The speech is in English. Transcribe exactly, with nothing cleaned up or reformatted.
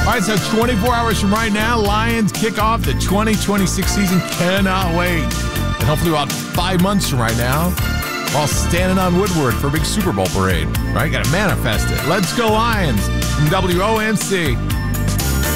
right, so twenty-four hours from right now, Lions kick off the twenty twenty-six season. Cannot wait. And hopefully about five months from right now, while standing on Woodward for a big Super Bowl parade. Right? Got to manifest it. Let's go Lions from W O N C.